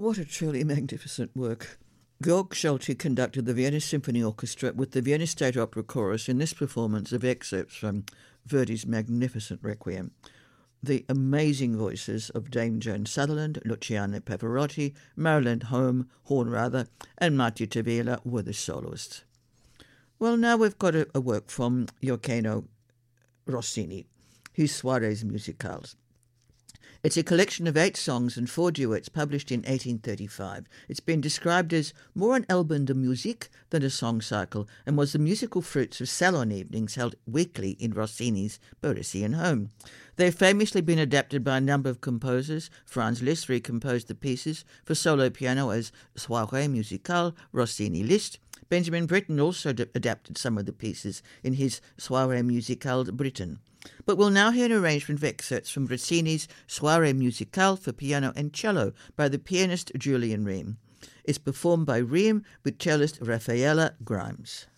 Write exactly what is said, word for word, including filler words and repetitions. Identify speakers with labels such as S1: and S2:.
S1: What a truly magnificent work. Georg Solti conducted the Vienna Symphony Orchestra with the Vienna State Opera Chorus in this performance of excerpts from Verdi's magnificent Requiem. The amazing voices of Dame Joan Sutherland, Luciano Pavarotti, Marilyn Home, Horn rather, and Marti Tavella were the soloists. Well, now we've got a, a work from Gioacchino Rossini, his Soirées Musicales. It's a collection of eight songs and four duets published in eighteen thirty-five. It's been described as more an album de musique than a song cycle, and was the musical fruits of salon evenings held weekly in Rossini's Parisian home. They've famously been adapted by a number of composers. Franz Liszt recomposed the pieces for solo piano as Soirée Musicale, Rossini Liszt. Benjamin Britten also d- adapted some of the pieces in his Soirée Musicale Britten. But we'll now hear an arrangement of excerpts from Rossini's Soirée Musicale for piano and cello by the pianist Julian Ream. It's performed by Ream with cellist Raffaella Grimes.